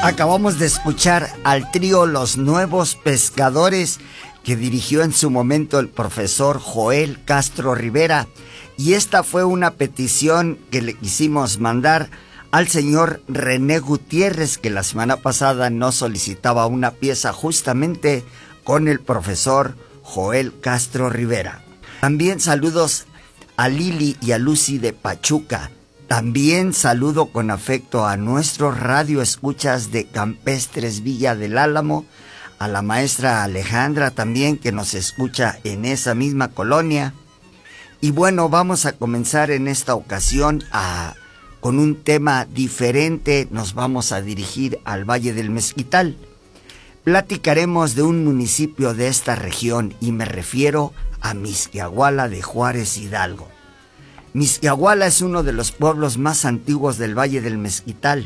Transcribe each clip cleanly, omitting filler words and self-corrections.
Acabamos de escuchar al trío Los Nuevos Pescadores, que dirigió en su momento el profesor Joel Castro Rivera, y esta fue una petición que le quisimos mandar al señor René Gutiérrez, que la semana pasada nos solicitaba una pieza justamente con el profesor Joel Castro Rivera. También saludos a Lili y a Lucy de Pachuca. También saludo con afecto a nuestros radioescuchas de Campestres Villa del Álamo, a la maestra Alejandra también, que nos escucha en esa misma colonia. Y bueno, vamos a comenzar en esta ocasión con un tema diferente. Nos vamos a dirigir al Valle del Mezquital. Platicaremos de un municipio de esta región y me refiero a Mixquiahuala de Juárez Hidalgo. Mixquiahuala es uno de los pueblos más antiguos del Valle del Mezquital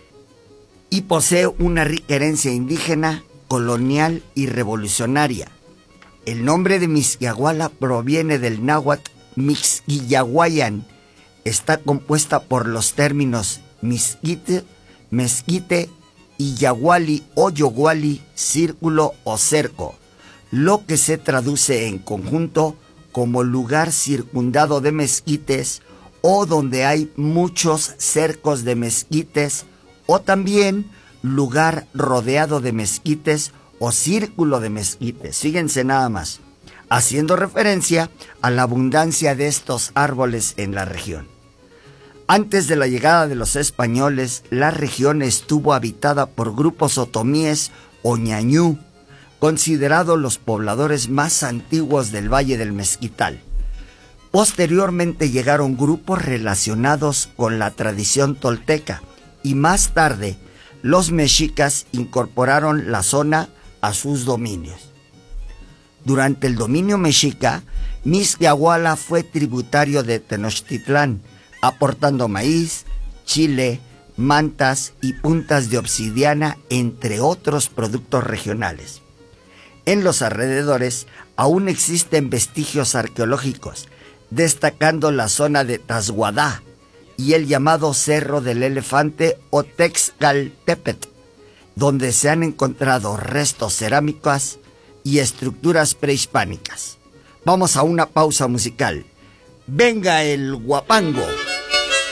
y posee una rica herencia indígena, colonial y revolucionaria. El nombre de Mixquiahuala proviene del náhuatl Mixquiahuayan. Está compuesta por los términos mezquite, mezquite y yaguali o yoguali, círculo o cerco, lo que se traduce en conjunto como lugar circundado de mezquites o donde hay muchos cercos de mezquites, o también lugar rodeado de mezquites o círculo de mezquites. Fíjense nada más, haciendo referencia a la abundancia de estos árboles en la región. Antes de la llegada de los españoles, la región estuvo habitada por grupos otomíes o ñañú, considerados los pobladores más antiguos del Valle del Mezquital. Posteriormente llegaron grupos relacionados con la tradición tolteca y más tarde los mexicas incorporaron la zona a sus dominios. Durante el dominio mexica, Mixquiahuala fue tributario de Tenochtitlán, aportando maíz, chile, mantas y puntas de obsidiana, entre otros productos regionales. En los alrededores aún existen vestigios arqueológicos, destacando la zona de Tasguadá y el llamado Cerro del Elefante o Texcaltepetl, donde se han encontrado restos cerámicos y estructuras prehispánicas. Vamos a una pausa musical. ¡Venga el guapango!